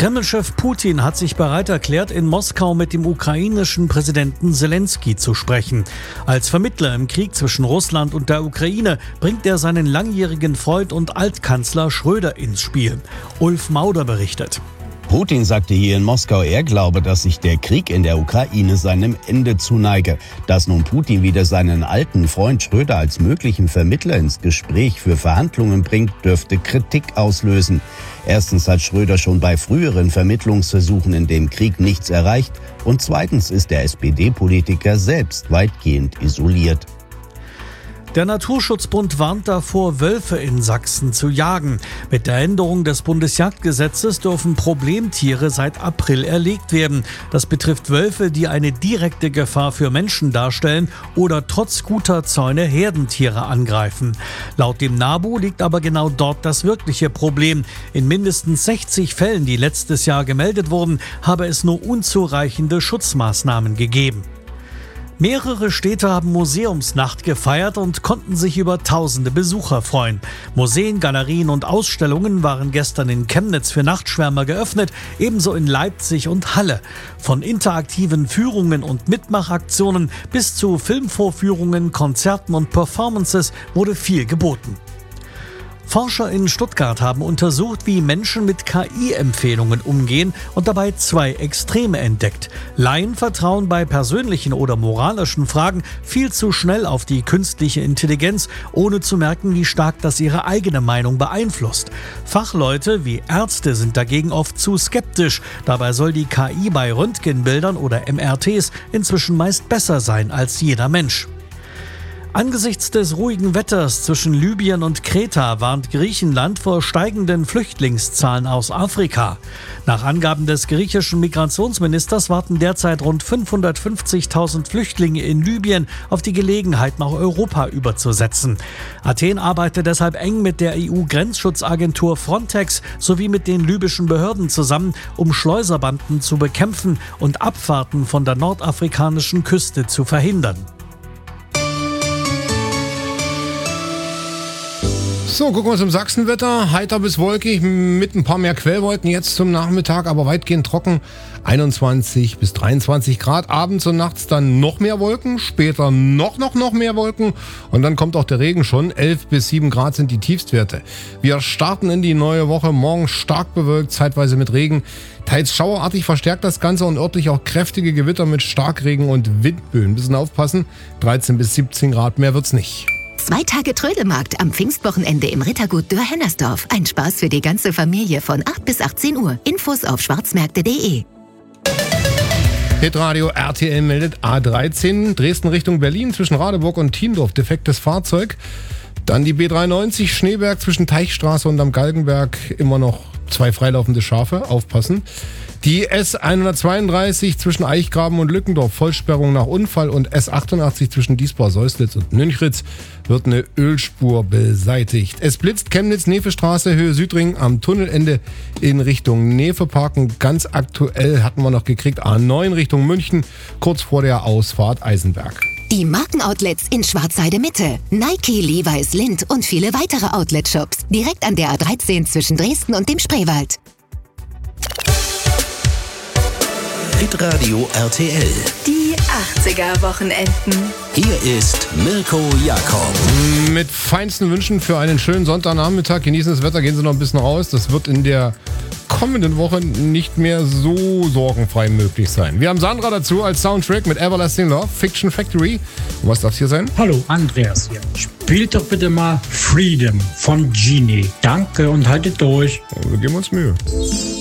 Kreml-Chef Putin hat sich bereit erklärt, in Moskau mit dem ukrainischen Präsidenten Selenskyj zu sprechen. Als Vermittler im Krieg zwischen Russland und der Ukraine bringt er seinen langjährigen Freund und Altkanzler Schröder ins Spiel. Ulf Mauder berichtet. Putin sagte hier in Moskau, er glaube, dass sich der Krieg in der Ukraine seinem Ende zuneige. Dass nun Putin wieder seinen alten Freund Schröder als möglichen Vermittler ins Gespräch für Verhandlungen bringt, dürfte Kritik auslösen. Erstens hat Schröder schon bei früheren Vermittlungsversuchen in dem Krieg nichts erreicht. Und zweitens ist der SPD-Politiker selbst weitgehend isoliert. Der Naturschutzbund warnt davor, Wölfe in Sachsen zu jagen. Mit der Änderung des Bundesjagdgesetzes dürfen Problemtiere seit April erlegt werden. Das betrifft Wölfe, die eine direkte Gefahr für Menschen darstellen oder trotz guter Zäune Herdentiere angreifen. Laut dem NABU liegt aber genau dort das wirkliche Problem. In mindestens 60 Fällen, die letztes Jahr gemeldet wurden, habe es nur unzureichende Schutzmaßnahmen gegeben. Mehrere Städte haben Museumsnacht gefeiert und konnten sich über tausende Besucher freuen. Museen, Galerien und Ausstellungen waren gestern in Chemnitz für Nachtschwärmer geöffnet, ebenso in Leipzig und Halle. Von interaktiven Führungen und Mitmachaktionen bis zu Filmvorführungen, Konzerten und Performances wurde viel geboten. Forscher in Stuttgart haben untersucht, wie Menschen mit KI-Empfehlungen umgehen und dabei zwei Extreme entdeckt. Laien vertrauen bei persönlichen oder moralischen Fragen viel zu schnell auf die künstliche Intelligenz, ohne zu merken, wie stark das ihre eigene Meinung beeinflusst. Fachleute wie Ärzte sind dagegen oft zu skeptisch. Dabei soll die KI bei Röntgenbildern oder MRTs inzwischen meist besser sein als jeder Mensch. Angesichts des ruhigen Wetters zwischen Libyen und Kreta warnt Griechenland vor steigenden Flüchtlingszahlen aus Afrika. Nach Angaben des griechischen Migrationsministers warten derzeit rund 550.000 Flüchtlinge in Libyen auf die Gelegenheit, nach Europa überzusetzen. Athen arbeitet deshalb eng mit der EU-Grenzschutzagentur Frontex sowie mit den libyschen Behörden zusammen, um Schleuserbanden zu bekämpfen und Abfahrten von der nordafrikanischen Küste zu verhindern. So, gucken wir uns im Sachsenwetter. Heiter bis wolkig mit ein paar mehr Quellwolken jetzt zum Nachmittag, aber weitgehend trocken. 21 bis 23 Grad. Abends und nachts dann noch mehr Wolken, später noch mehr Wolken und dann kommt auch der Regen schon. 11 bis 7 Grad sind die Tiefstwerte. Wir starten in die neue Woche. Morgen stark bewölkt, zeitweise mit Regen. Teils schauerartig verstärkt das Ganze und örtlich auch kräftige Gewitter mit Starkregen und Windböen. Ein bisschen aufpassen. 13 bis 17 Grad, mehr wird's nicht. 2 Tage Trödelmarkt am Pfingstwochenende im Rittergut Dörr-Hennersdorf. Ein Spaß für die ganze Familie von 8 bis 18 Uhr. Infos auf schwarzmärkte.de. Hitradio RTL meldet A13, Dresden Richtung Berlin zwischen Radeburg und Thiendorf. Defektes Fahrzeug. Dann die B93 Schneeberg zwischen Teichstraße und am Galgenberg. Immer noch 2 freilaufende Schafe. Aufpassen. Die S132 zwischen Eichgraben und Lückendorf, Vollsperrung nach Unfall, und S88 zwischen Diesbach-Seuslitz und Nünchritz wird eine Ölspur beseitigt. Es blitzt Chemnitz-Nefe-Straße, Höhe Südring am Tunnelende in Richtung Nefe-Parken. Ganz aktuell hatten wir noch gekriegt A9 Richtung München, kurz vor der Ausfahrt Eisenberg. Die Markenoutlets in Schwarzheide Mitte. Nike, Levi's, Lindt und viele weitere Outlet-Shops. Direkt an der A13 zwischen Dresden und dem Spreewald. Hitradio RTL. Die 80er-Wochenenden. Hier ist Mirko Jakob. Mit feinsten Wünschen für einen schönen Sonntagnachmittag. Genießen das Wetter, gehen Sie noch ein bisschen raus. Das wird in der kommenden Woche nicht mehr so sorgenfrei möglich sein. Wir haben Sandra dazu als Soundtrack mit Everlasting Love, Fiction Factory. Und was darf hier sein? Hallo, Andreas hier. Spielt doch bitte mal Freedom von Genie. Danke und haltet durch. Wir geben uns Mühe.